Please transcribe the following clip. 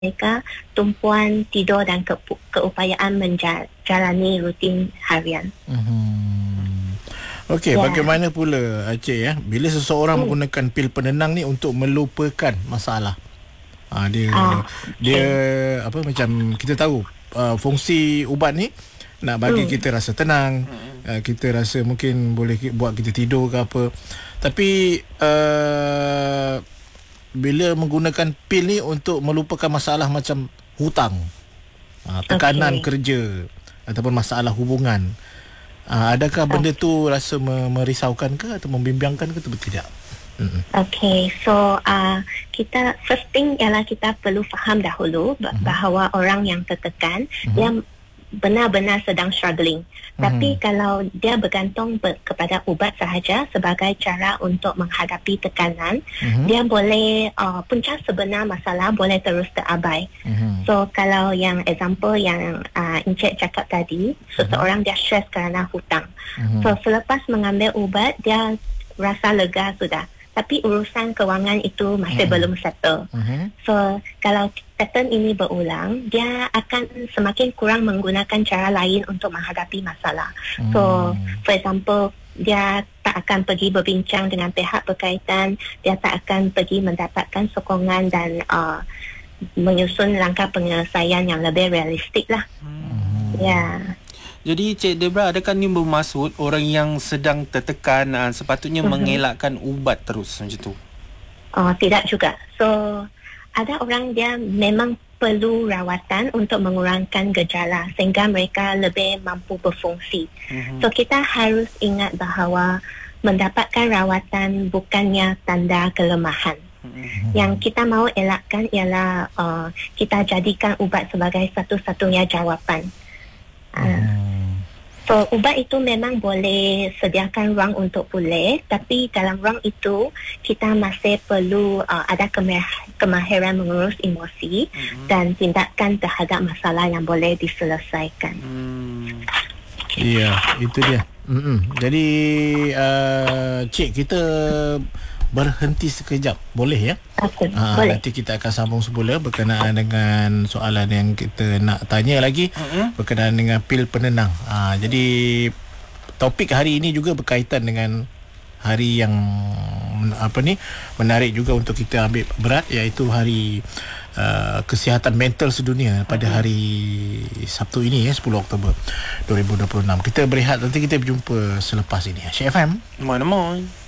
mereka tumpuan tidur dan keupayaan menjalani rutin harian. Okey, bagaimana pula Aceh bila seseorang menggunakan pil penenang ni untuk melupakan masalah? Dia apa, macam kita tahu fungsi ubat ni nak bagi kita rasa tenang, kita rasa mungkin boleh buat kita tidur ke apa. Tapi bila menggunakan pil ni untuk melupakan masalah macam hutang, tekanan kerja ataupun masalah hubungan, adakah benda tu rasa merisaukan ke atau membimbangkan ke atau tidak? Okay, so kita first thing ialah kita perlu faham dahulu bahawa orang yang tertekan dia benar-benar sedang struggling. Tapi kalau dia bergantung kepada ubat sahaja sebagai cara untuk menghadapi tekanan, dia boleh punca sebenar masalah boleh terus terabai. So kalau yang example yang Encik cakap tadi, seseorang dia stress kerana hutang. So selepas mengambil ubat dia rasa lega sudah. Tapi urusan kewangan itu masih belum settle. So kalau pattern ini berulang, dia akan semakin kurang menggunakan cara lain untuk menghadapi masalah. So for example, dia tak akan pergi berbincang dengan pihak berkaitan, dia tak akan pergi mendapatkan sokongan dan menyusun langkah penyelesaian yang lebih realistik lah. Jadi Cik Debra, adakah ni bermaksud orang yang sedang tertekan sepatutnya mengelakkan ubat terus macam tu? Tidak juga. So ada orang dia memang perlu rawatan untuk mengurangkan gejala sehingga mereka lebih mampu berfungsi. So kita harus ingat bahawa mendapatkan rawatan bukannya tanda kelemahan. Yang kita mahu elakkan ialah kita jadikan ubat sebagai satu-satunya jawapan. So ubat itu memang boleh sediakan ruang untuk pulih, tapi dalam ruang itu kita masih perlu ada kemahiran mengurus emosi dan tindakan terhadap masalah yang boleh diselesaikan. Ya, itu dia. Jadi Cik, kita berhenti sekejap, boleh ya? Boleh. Nanti kita akan sambung semula berkenaan dengan soalan yang kita nak tanya lagi berkenaan dengan pil penenang. Jadi topik hari ini juga berkaitan dengan hari yang menarik juga untuk kita ambil berat, iaitu hari kesihatan mental sedunia pada hari Sabtu ini 10 Oktober 2026. Kita berehat, nanti kita berjumpa selepas ini. Syed FM. Mana-mana.